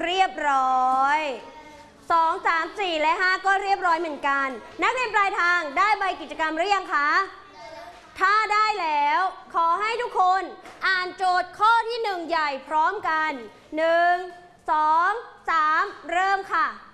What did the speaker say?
เรียบร้อย2 3 4 และ 5ก็เรียบร้อยเหมือนกันนักเรียนปลายทางได้ใบกิจกรรมหรือยังคะถ้าได้แล้วขอให้ทุกคนอ่านโจทย์ข้อที่1ใหญ่พร้อมกัน1 2 3เริ่มค่ะ